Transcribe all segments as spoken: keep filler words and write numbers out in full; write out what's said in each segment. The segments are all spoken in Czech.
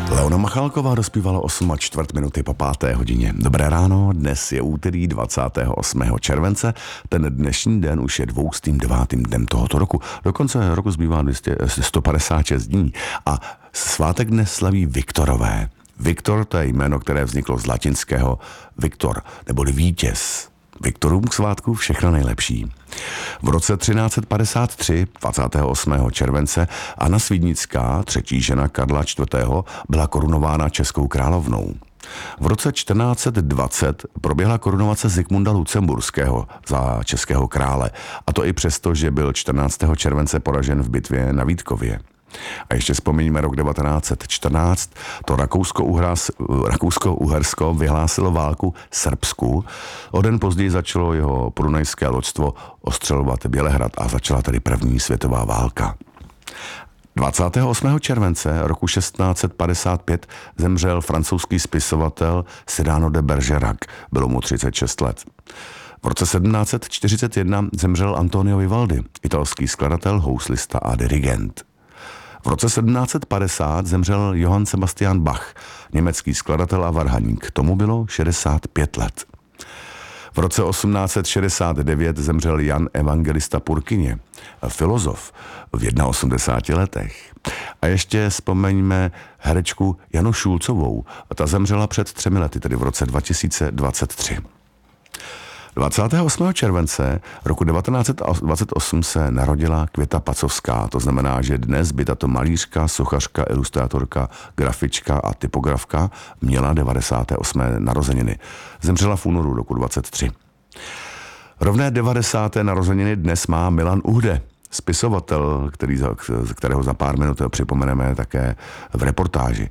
Leona Machálková dospívala osm a čtvrt minuty po páté hodině. Dobré ráno, dnes je úterý dvacátého osmého července. Ten dnešní den už je dvoustým devátým dnem tohoto roku. Do konce roku zbývá sto padesát šest dní a svátek dnes slaví Viktorové. Viktor, to je jméno, které vzniklo z latinského Viktor, neboli vítěz. Viktorům k svátku všechno nejlepší. V roce třináct padesát tři, dvacátého osmého července, Anna Svídnická, třetí žena Karla čtvrtého., byla korunována českou královnou. V roce čtrnáct dvacet proběhla korunovace Zikmunda Lucemburského za českého krále, a to i přesto, že byl čtrnáctého července poražen v bitvě na Vítkově. A ještě vzpomeňme rok devatenáct čtrnáct, to Rakousko-Uhersko vyhlásilo válku Srbsku. O den později začalo jeho podunajské loďstvo ostřelovat Bělehrad a začala tedy první světová válka. dvacátého osmého července roku šestnáct padesát pět zemřel francouzský spisovatel Cyrano de Bergerac, bylo mu třicet šest let. V roce sedmnáct čtyřicet jedna zemřel Antonio Vivaldi, italský skladatel, houslista a dirigent. V roce sedmnáct padesát zemřel Johann Sebastian Bach, německý skladatel a varhaník. Tomu bylo šedesát pět let. V roce osmnáct šedesát devět zemřel Jan Evangelista Purkyně, filozof v osmdesáti jedné letech. A ještě vzpomeňme herečku Janu Šulcovou. Ta zemřela před třemi lety, tedy v roce dva tisíce dvacet tři. dvacátého osmého července roku devatenáct dvacet osm se narodila Květa Pacovská, to znamená, že dnes by tato malířka, sochařka, ilustrátorka, grafička a typografka měla devadesáté osmé narozeniny. Zemřela v únoru roku dvacet tři. Rovné devadesáté narozeniny dnes má Milan Uhde, spisovatel, který, kterého za pár minut připomeneme také v reportáži.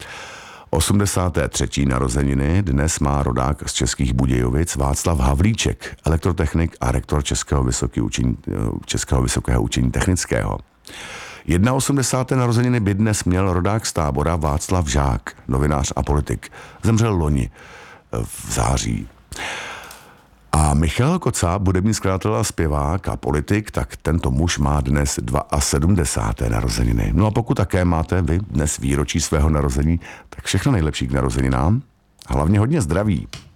osmdesáté třetí narozeniny dnes má rodák z Českých Budějovic Václav Havlíček, elektrotechnik a rektor Českého, učení, Českého vysokého učení technického. osmdesáté narozeniny by dnes měl rodák z Tábora Václav Žák, novinář a politik. Zemřel loni v září. A Michal Kocáb, hudební skladatel a zpěvák a politik, tak tento muž má dnes sedmdesáté druhé narozeniny. No a pokud také máte vy dnes výročí svého narození, tak všechno nejlepší k narozeninám. Hlavně hodně zdraví.